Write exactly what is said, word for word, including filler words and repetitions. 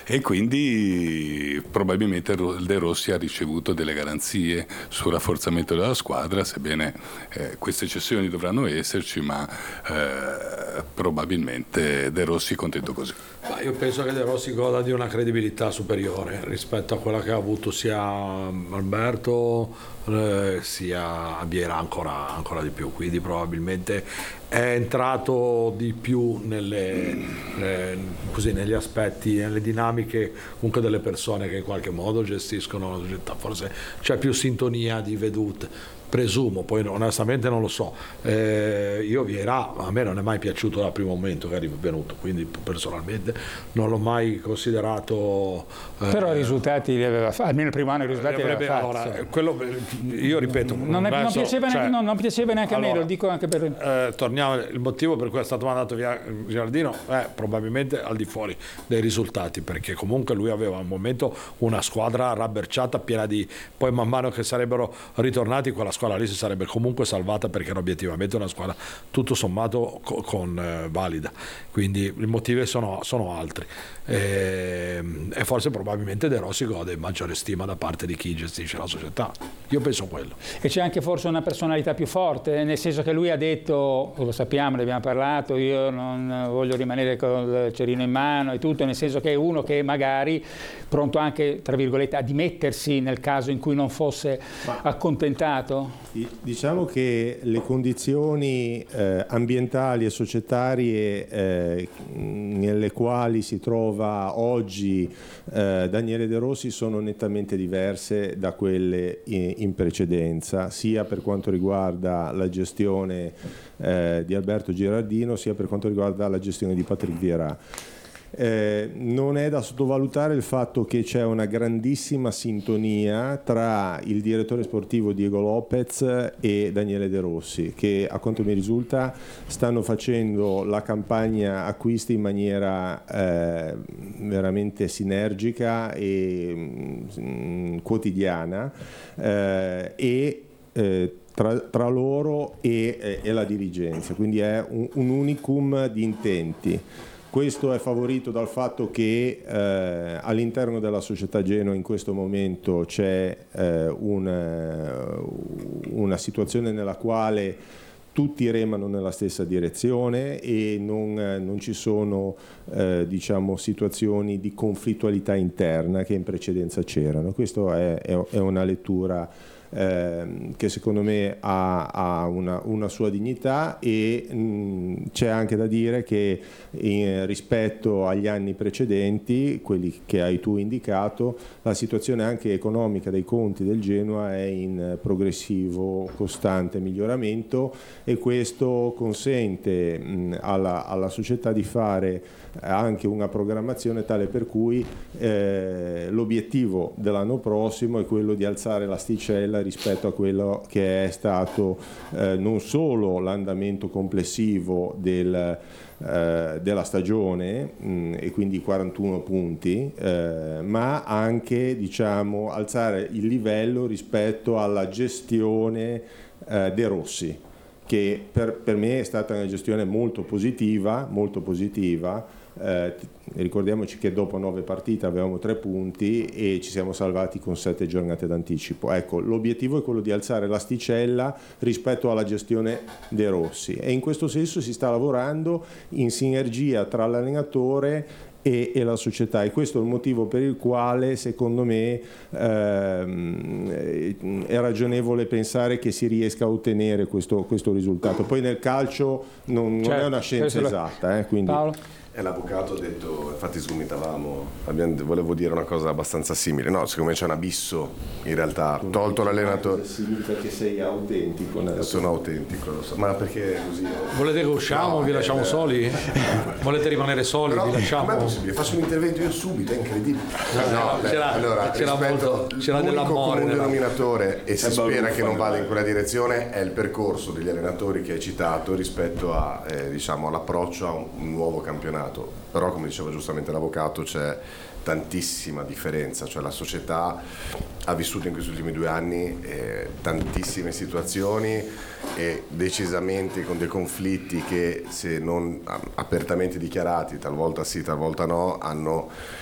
e quindi probabilmente De Rossi ha ricevuto delle garanzie sul rafforzamento della squadra, sebbene eh, queste cessioni dovranno esserci, ma eh, probabilmente De Rossi è contento così. Ma io penso che De Rossi goda di una credibilità superiore rispetto a quella che ha avuto sia Alberto eh, sia Vieira, ancora, ancora di più, quindi probabilmente è entrato di più nelle, eh, così, negli aspetti, nelle dinamiche comunque delle persone che in qualche modo gestiscono la società, forse c'è più sintonia di vedute. Presumo, poi onestamente non lo so. Eh, io Vieira, a me non è mai piaciuto dal primo momento che è venuto, quindi personalmente non l'ho mai considerato. Eh, Però i risultati li aveva fatti, almeno il primo anno i risultati li aveva fatti. Allora, quello, io ripeto, non, non, verso, non, piaceva, cioè, neanche, no, non piaceva neanche allora, a me, lo dico anche per. Eh, torniamo, il motivo per cui è stato mandato via Giardino è probabilmente al di fuori dei risultati, perché comunque lui aveva al momento una squadra rabberciata, piena di. Poi man mano che sarebbero ritornati, quella squadra lì si sarebbe comunque salvata, perché era obiettivamente una squadra tutto sommato co- con eh, valida, quindi i motivi sono, sono altri e, e forse probabilmente De Rossi gode maggiore stima da parte di chi gestisce la società, io penso quello. E c'è anche forse una personalità più forte, nel senso che lui ha detto, lo sappiamo, ne abbiamo parlato, io non voglio rimanere con il cerino in mano e tutto, nel senso che è uno che magari pronto anche, tra virgolette, a dimettersi nel caso in cui non fosse Ma... accontentato. Diciamo che le condizioni eh, ambientali e societarie eh, nelle quali si trova oggi eh, Daniele De Rossi sono nettamente diverse da quelle in, in precedenza, sia per quanto riguarda la gestione eh, di Alberto Girardino, sia per quanto riguarda la gestione di Patrick Vieira. Eh, non è da sottovalutare il fatto che c'è una grandissima sintonia tra il direttore sportivo Diego Lopez e Daniele De Rossi, che a quanto mi risulta stanno facendo la campagna acquisti in maniera eh, veramente sinergica e mh, quotidiana eh, e eh, Tra, tra loro e, e, e la dirigenza, quindi è un, un unicum di intenti. Questo è favorito dal fatto che eh, all'interno della società Genoa in questo momento c'è eh, una, una situazione nella quale tutti remano nella stessa direzione e non, non ci sono eh, diciamo, situazioni di conflittualità interna che in precedenza c'erano. Questa è, è, è una lettura Eh, che secondo me ha, ha una, una sua dignità e mh, c'è anche da dire che in, rispetto agli anni precedenti, quelli che hai tu indicato, la situazione anche economica dei conti del Genoa è in progressivo costante miglioramento e questo consente mh, alla, alla società di fare anche una programmazione tale per cui eh, l'obiettivo dell'anno prossimo è quello di alzare l'asticella rispetto a quello che è stato eh, non solo l'andamento complessivo del, eh, della stagione mh, e quindi quarantuno punti, eh, ma anche diciamo, alzare il livello rispetto alla gestione eh, De Rossi, che per, per me è stata una gestione molto positiva, molto positiva. Eh, ricordiamoci che dopo nove partite avevamo tre punti e ci siamo salvati con sette giornate d'anticipo. Ecco, l'obiettivo è quello di alzare l'asticella rispetto alla gestione De Rossi e in questo senso si sta lavorando in sinergia tra l'allenatore e, e la società e questo è il motivo per il quale secondo me ehm, è ragionevole pensare che si riesca a ottenere questo, questo risultato. Poi nel calcio non, non certo, è una scienza esatta, eh, quindi... Paolo? E l'avvocato ha detto, infatti sgomitavamo, abbiamo, volevo dire una cosa abbastanza simile, no, secondo me c'è un abisso in realtà, tu tolto l'allenatore. Significa che sei autentico. Sono autentico, lo so. Ma perché così? Volete che usciamo, no, vi lasciamo eh, soli? Volete rimanere soli, però, vi lasciamo? Com'è possibile? Faccio un intervento io subito, è incredibile. No, no, c'era, allora, c'era, molto, c'era dell'amore. L'unico denominatore, e si spera che non vada eh. in quella direzione, è il percorso degli allenatori che hai citato rispetto a, eh, diciamo, all'approccio a un, un nuovo campionato. Però come diceva giustamente l'avvocato c'è tantissima differenza, cioè la società ha vissuto in questi ultimi due anni eh, tantissime situazioni e decisamente con dei conflitti che se non apertamente dichiarati, talvolta sì, talvolta no, hanno